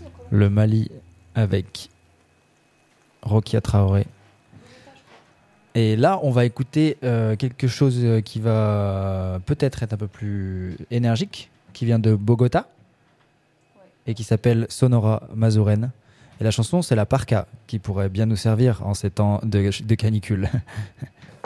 le Mali avec Rokia Traoré. Et là, on va écouter quelque chose qui va peut-être être un peu plus énergique, qui vient de Bogota et qui s'appelle Sonora Mazuren. Et la chanson, c'est la parka, qui pourrait bien nous servir en ces temps de canicule.